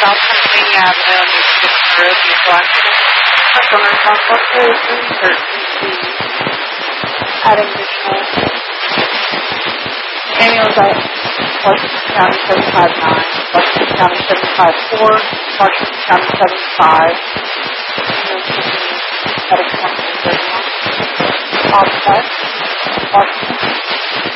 South Pennsylvania Avenue, New Glasgow. Montgomery Council is research adding additional manuals at Washington County 759, Washington County 754, Washington County 75, and then at a company 31. Offset, Washington.